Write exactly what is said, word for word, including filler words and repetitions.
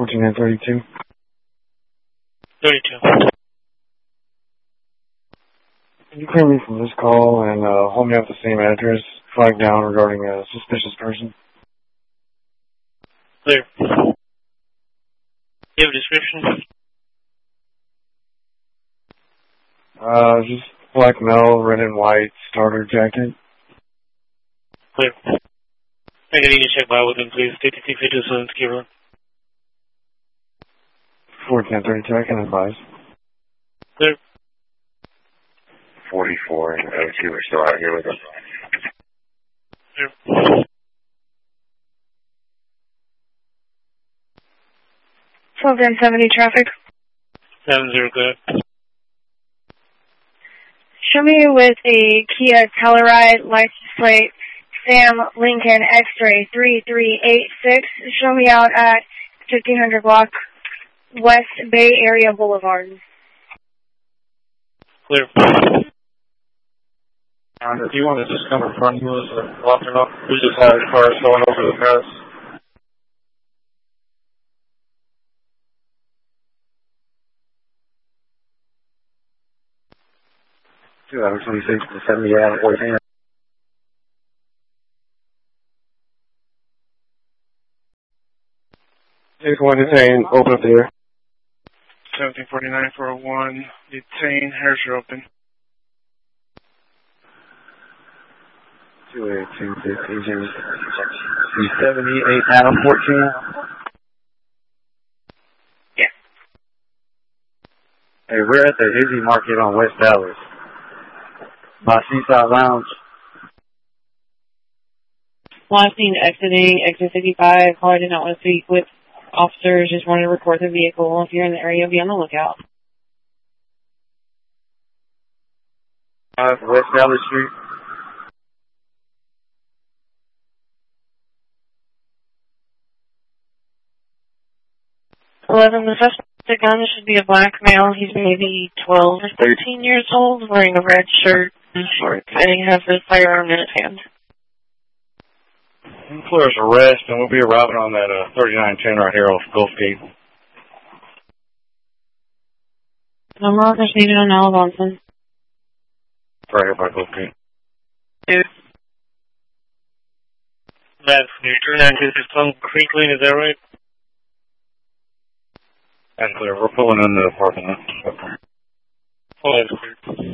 fourteen nine thirty-two. thirty-two. Can you clear me from this call and uh, hold me up the same address, flag down regarding a suspicious person? Clear. Do you have a description? Uh, just black male, red and white, starter jacket. Clear. I can need to check by with him, please. fifty-six fifty-seven Ski Road. fourteen thirty-two, I can advise. Clear. forty-four and oh two are still out here with us. Clear. twelve ten seventy traffic. seven zero, clear. Show me with a Kia Telluride license plate Sam Lincoln X-ray three three eight six. Show me out at fifteen hundred block West Bay Area Boulevard. Clear. And if you want to just come in front of us and walk it up, we just had cars going over the pass. two hours twenty-six to seventy out of fourteen. Take one detain, open up there. seventeen forty-nine for a one. Detain, hairs are open. two eighteen fifteen, seventy-eight out of fourteen. Yeah. Hey, we're at the Izzy Market on West Dallas. By Seaside Lounge. Last seen exiting exit fifty-five. Caller did not want to speak with officers. Just wanted to report the vehicle. If you're in the area, be on the lookout. Uh, West Dallas Street. eleven, the suspect with the gun should be a black male. He's maybe twelve or thirteen years old, wearing a red shirt and shorts, and he has his firearm in his hand. Clear as arrest, and we'll be arriving on that uh, thirty-nine ten right here off Gulf Gate. No markers needed on Alabonson. Right here by Gulf Gate. Yes. That's clear. thirty-nine two six Plum Creek Lane, is that right? That's clear. We're pulling into the parking lot. Oh, that's clear.